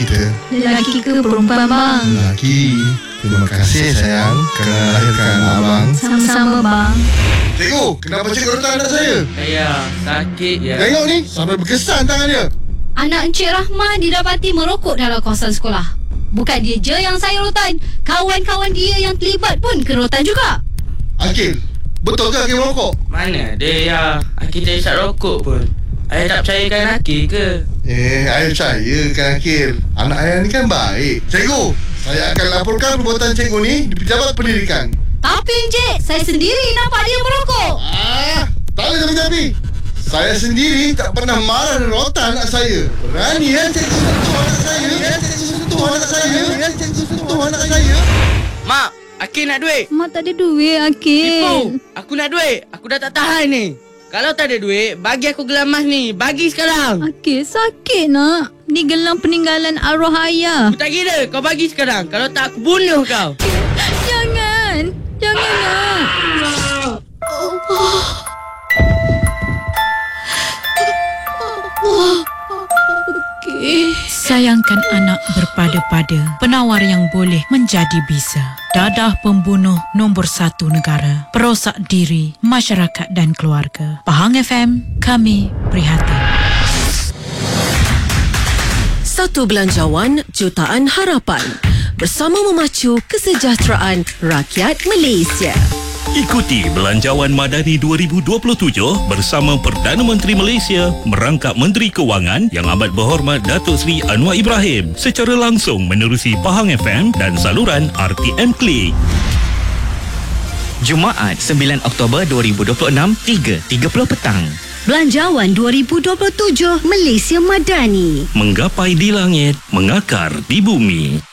kita? Lelaki ke perempuan bang? Lelaki. Terima kasih sayang kerana lahirkan abang. Sama-sama bang. Cikgu, kenapa cikgu rotan anak saya? Ya, sakit ya. Tengok ni, sampai berkesan tangan dia. Anak Encik Rahmah didapati merokok dalam kawasan sekolah. Bukan dia je yang saya rotan, kawan-kawan dia yang terlibat pun kena rotan juga. Akil, betul ke Akil merokok? Mana ada ya. Akil tak isap rokok pun. Ayah tak percayakan Akil ke? Saya percayakan Akil. Anak ayah ni kan baik. Cikgu, saya akan laporkan perbuatan cikgu ni di Pejabat Pendidikan. Tapi Encik, saya sendiri nampak dia merokok. Tak boleh tapi-tapi. Saya sendiri tak pernah marah dan rotan anak saya. Berani kan cikgu sentuh anak saya? Cikgu sentuh anak saya? Mak, Akil nak duit. Mak tak ada duit, Akil. Tipu. Aku nak duit. Aku dah tak tahan ni. Kalau tak ada duit, bagi aku gelang emas ni. Bagi sekarang. Akil, sakit nak. Ni gelang peninggalan arwah ayah. Aku tak kira. Kau bagi sekarang. Kalau tak, aku bunuh kau. Jangan. Jangan nak. Sayangkan anak berpada-pada, penawar yang boleh menjadi bisa. Dadah pembunuh nombor 1 negara, perosak diri, masyarakat dan keluarga. Pahang FM, kami prihatin. Satu belanjawan jutaan harapan bersama memacu kesejahteraan rakyat Malaysia. Ikuti Belanjawan Madani 2027 bersama Perdana Menteri Malaysia merangkap Menteri Kewangan Yang Amat Berhormat Datuk Seri Anwar Ibrahim secara langsung menerusi Pahang FM dan saluran RTM Klik. Jumaat 9 Oktober 2026 3.30 petang. Belanjawan 2027 Malaysia Madani. Menggapai di langit, mengakar di bumi.